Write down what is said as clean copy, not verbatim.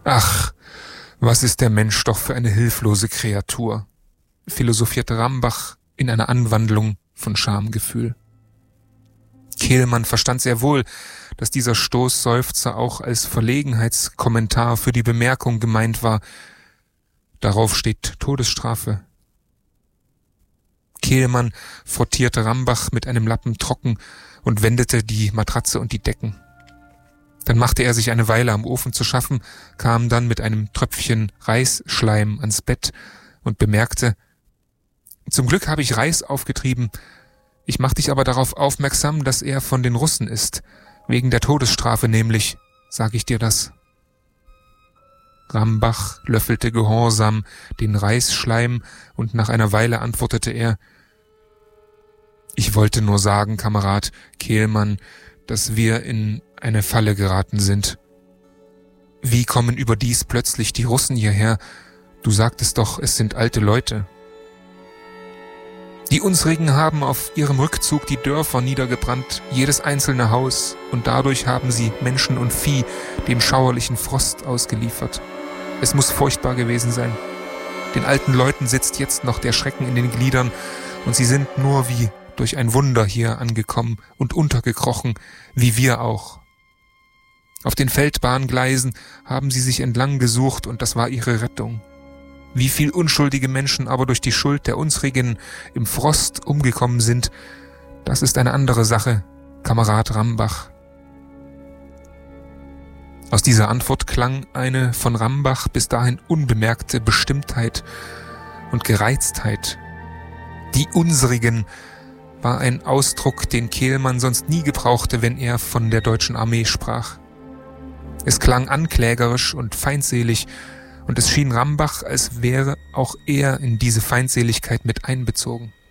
Ach, was ist der Mensch doch für eine hilflose Kreatur, philosophierte Rambach in einer Anwandlung von Schamgefühl. Kehlmann verstand sehr wohl, dass dieser Stoßseufzer auch als Verlegenheitskommentar für die Bemerkung gemeint war, darauf steht Todesstrafe. Kehlmann frottierte Rambach mit einem Lappen trocken und wendete die Matratze und die Decken. Dann machte er sich eine Weile am Ofen zu schaffen, kam dann mit einem Tröpfchen Reisschleim ans Bett und bemerkte, zum Glück habe ich Reis aufgetrieben, ich mach dich aber darauf aufmerksam, dass er von den Russen ist, wegen der Todesstrafe nämlich, sag ich dir das. Rambach löffelte gehorsam den Reisschleim und nach einer Weile antwortete er, ich wollte nur sagen, Kamerad Kehlmann, dass wir in eine Falle geraten sind. Wie kommen überdies plötzlich die Russen hierher? Du sagtest doch, es sind alte Leute. Die unsrigen haben auf ihrem Rückzug die Dörfer niedergebrannt, jedes einzelne Haus, und dadurch haben sie Menschen und Vieh dem schauerlichen Frost ausgeliefert. Es muss furchtbar gewesen sein. Den alten Leuten sitzt jetzt noch der Schrecken in den Gliedern, und sie sind nur wie durch ein Wunder hier angekommen und untergekrochen, wie wir auch. Auf den Feldbahngleisen haben sie sich entlang gesucht, und das war ihre Rettung. Wie viel unschuldige Menschen aber durch die Schuld der unsrigen im Frost umgekommen sind, das ist eine andere Sache, Kamerad Rambach. Aus dieser Antwort klang eine von Rambach bis dahin unbemerkte Bestimmtheit und Gereiztheit. Die unsrigen war ein Ausdruck, den Kehlmann sonst nie gebrauchte, wenn er von der deutschen Armee sprach. Es klang anklägerisch und feindselig, und es schien Rambach, als wäre auch er in diese Feindseligkeit mit einbezogen.